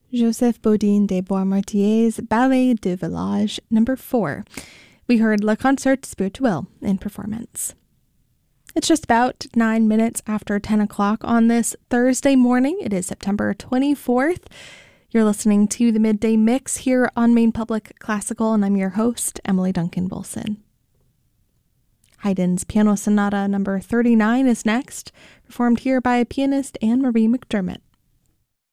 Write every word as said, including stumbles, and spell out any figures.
Joseph Bodin de Boismartier's Ballet de Village number four. We heard Le Concert Spirituel in performance. It's just about nine minutes after ten o'clock on this Thursday morning. It is September twenty-fourth. You're listening to the Midday Mix here on Maine Public Classical, and I'm your host, Emily Duncan Wilson. Haydn's Piano Sonata number thirty-nine is next, performed here by pianist Anne-Marie McDermott.